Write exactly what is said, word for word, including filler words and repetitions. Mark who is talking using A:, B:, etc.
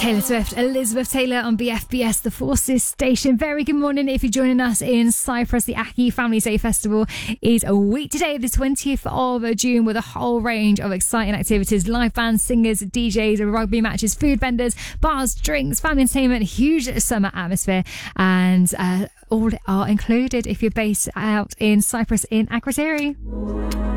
A: Taylor Swift, Elizabeth Taylor on B F B S, the Forces Station. Very good morning if you're joining us in Cyprus. The Aki Families Day Festival is a week today, the twentieth of June, with a whole range of exciting activities. Live bands, singers, D Js, rugby matches, food vendors, bars, drinks, family entertainment, huge summer atmosphere. And uh, all are included if you're based out in Cyprus in Akrotiri.